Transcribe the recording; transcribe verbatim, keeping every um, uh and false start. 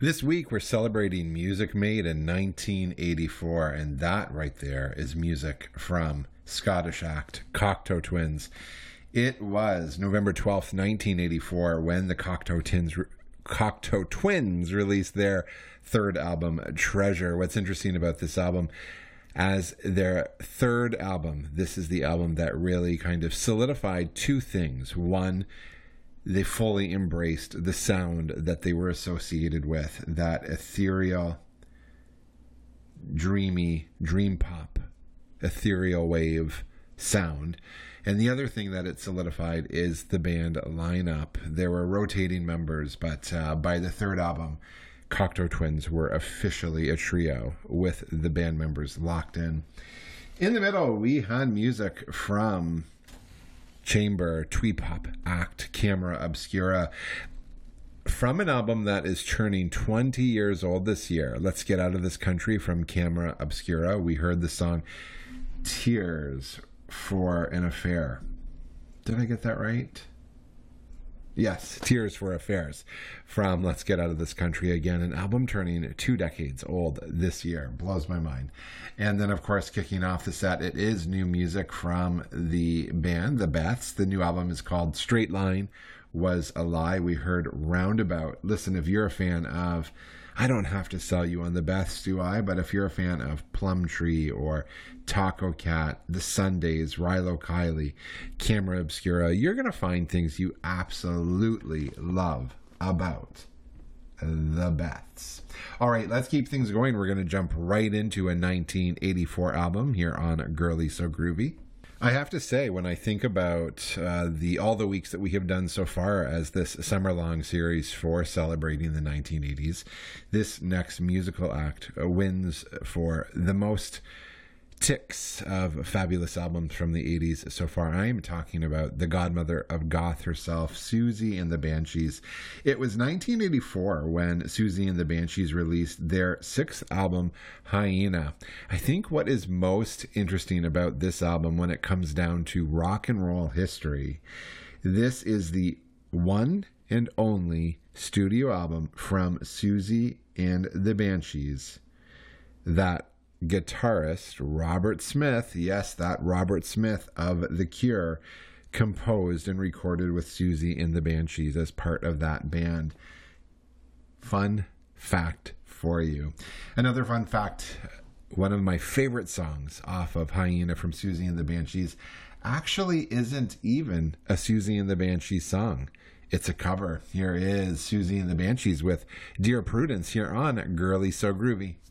This week we're celebrating music made in nineteen eighty-four, and that right there is music from Scottish act Cocteau Twins. It was November twelfth, nineteen eighty-four when the Cocteau Twins Cocteau Twins released their third album, Treasure. What's interesting about this album, as their third album, this is the album that really kind of solidified two things. One, they fully embraced the sound that they were associated with, that ethereal, dreamy, dream pop, ethereal wave sound. And the other thing that it solidified is the band lineup. There were rotating members, but uh, by the third album, Cocteau Twins were officially a trio with the band members locked in. In the middle, we had music from chamber, twee pop act Camera Obscura, from an album that is turning twenty years old this year. Let's Get Out of This Country from Camera Obscura. We heard the song Tears for an Affair. Did I get that right? Yes, Tears for Affairs from Let's Get Out of This Country. Again, an album turning two decades old this year. Blows my mind. And then, of course, kicking off the set, it is new music from the band, The Beths. The new album is called Straight Line Was a Lie. We heard Roundabout. Listen, if you're a fan of, I don't have to sell you on The Beths, do I? But if you're a fan of Plumtree or Taco Cat, The Sundays, Rilo Kiley, Camera Obscura, you're going to find things you absolutely love about The Beths. All right, let's keep things going. We're going to jump right into a nineteen eighty-four album here on Girly So Groovy. I have to say, when I think about uh, the all the weeks that we have done so far as this summer-long series for celebrating the nineteen eighties, this next musical act uh, wins for the most ticks of fabulous albums from the eighties so far. I am talking about the godmother of goth herself, Siouxsie and the Banshees. It was nineteen eighty-four when Siouxsie and the Banshees released their sixth album, Hyena. I think what is most interesting about this album when it comes down to rock and roll history, this is the one and only studio album from Siouxsie and the Banshees that guitarist Robert Smith, yes, that Robert Smith of The Cure, composed and recorded with Siouxsie and the Banshees as part of that band. Fun fact for you. Another fun fact, one of my favorite songs off of Hyena from Siouxsie and the Banshees actually isn't even a Siouxsie and the Banshees song. It's a cover. Here is Siouxsie and the Banshees with Dear Prudence here on Girly So Groovy.